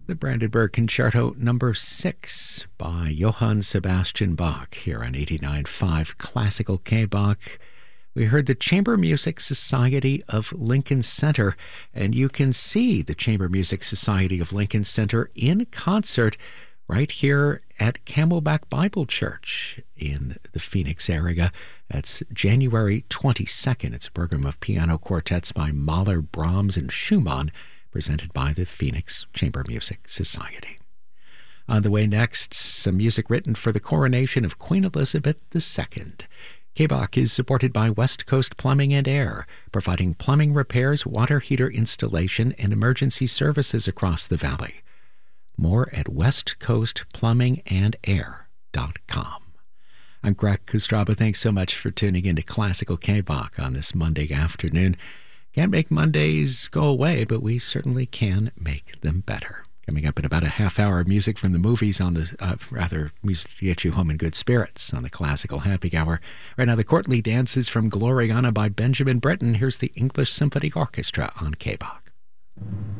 The Brandenburg Concerto number 6 by Johann Sebastian Bach here on 89.5 Classical K-Bach. We heard the Chamber Music Society of Lincoln Center, and you can see the Chamber Music Society of Lincoln Center in concert right here at Camelback Bible Church in the Phoenix area. That's January 22nd. It's a program of piano quartets by Mahler, Brahms, and Schumann, presented by the Phoenix Chamber Music Society. On the way next, some music written for the coronation of Queen Elizabeth II. K-Bach is supported by West Coast Plumbing and Air, providing plumbing repairs, water heater installation, and emergency services across the valley. More at westcoastplumbingandair.com. I'm Greg Kostraba. Thanks so much for tuning in to Classical K-Bach on this Monday afternoon. Can't make Mondays go away, but we certainly can make them better. Coming up in about a half hour of music from the movies on the, music to get you home in good spirits on the Classical Happy Hour. Right now, the courtly dances from Gloriana by Benjamin Britten. Here's the English Symphony Orchestra on K-Bach.